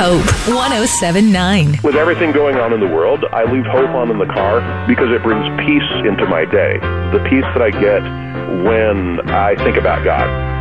Hope 107.9. With everything going on in the world, I leave hope on in the car because it brings peace into my day. The peace that I get when I think about God.